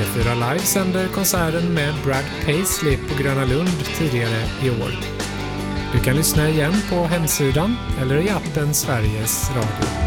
P4 Live sänder konserten med Brad Paisley på Gröna Lund tidigare i år. Du kan lyssna igen på hemsidan eller i appen Sveriges Radio.